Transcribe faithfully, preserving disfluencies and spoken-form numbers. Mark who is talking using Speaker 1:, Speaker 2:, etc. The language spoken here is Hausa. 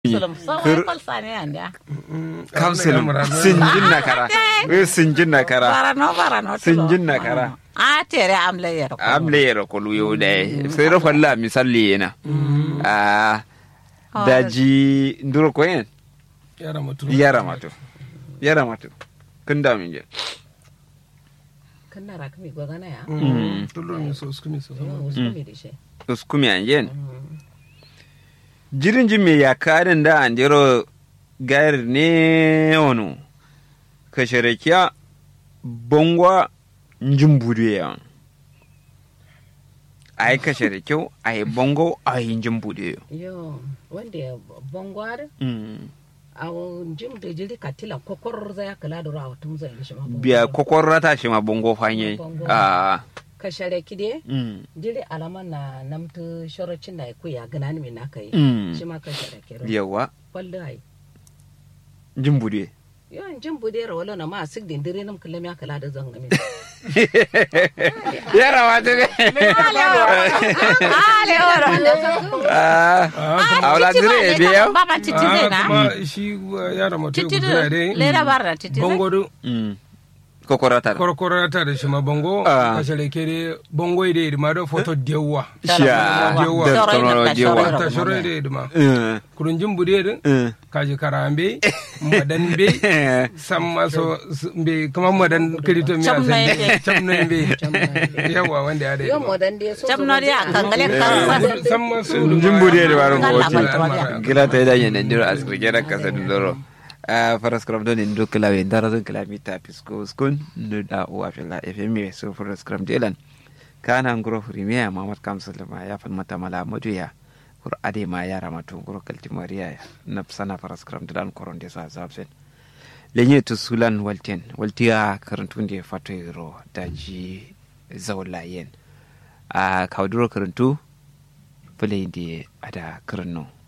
Speaker 1: Sulum so wai falsa ne anda.
Speaker 2: Kam sulum sinjin na kara. We sinjin na kara.
Speaker 1: Barano barano.
Speaker 2: Sinjin na kara.
Speaker 1: A tere amle yero.
Speaker 2: Amle yero ko lu yode. Sai ro falla misali yana. Ah daji nduro ko yen.
Speaker 3: Yara matu.
Speaker 2: Yara matu. Yara matu. Kunda min je.
Speaker 1: Kanna rakmi gogana ya.
Speaker 2: Mm.
Speaker 3: Tulur mi so skumi so.
Speaker 1: Uskumi dishe.
Speaker 2: Uskumi anjen. Jirin jimme ya karin da an jero gayar ne wani kasharekiya bongwa njimbudu ya a yi kasharekiyo a yi bongo a yi njimbudu
Speaker 1: Yo wanda bongwa da a jim da jiri katila kokor za ya kala da rawa tun zai shi ma
Speaker 2: biya kokor rata shi ma bongo fanye a
Speaker 1: kashare kide jiri alaman na namtu shorocin da ku ya gana ni na kai shi ma kashare kiro
Speaker 2: yawa
Speaker 1: wallo ai
Speaker 2: njimbudu
Speaker 1: yo njimbudu ra wala na ma sig din dire nam kallam ya kala da zanga mi
Speaker 2: yara ma ta
Speaker 1: ale ora
Speaker 2: ah awla dire biya
Speaker 1: baba titi zai na
Speaker 3: Kuma shi yara matu
Speaker 1: titi
Speaker 3: gudura dai.
Speaker 1: lera barra titi
Speaker 3: Bongo du.
Speaker 2: kokorata
Speaker 3: Korokoro ta da shi ma bongo. Kasale kere bongo ide ma do foto dewa.
Speaker 2: sha
Speaker 3: Dewa.
Speaker 2: da tono jewa
Speaker 3: Ta shoro ide ma. Kurunjin bude din. Kaji karambe. Madan be. Samma so be kuma madan kirito mi asan. Chamno be. Yawa wanda ya da.
Speaker 1: yo modan de so chamno dia kangale kan
Speaker 3: Samma so
Speaker 2: njimbudu da baro
Speaker 1: Allah
Speaker 2: ko
Speaker 1: malta
Speaker 2: gila ta da yin ndiro asirgera kasa duro a faras kram don ndo klawe ndara don kilamita pisko skun ndo da o afela fm so faras kram delan kana ngro premier mamad kamsul ma ya fan mata mala moduya kur ade ma yara matu ngro kalti maria na sana faras kram dan koronde sa zabsen lenye to sulan walten waltiya karantunde fatoyro daji zawlayen a kawduro karantu fulai da ada karno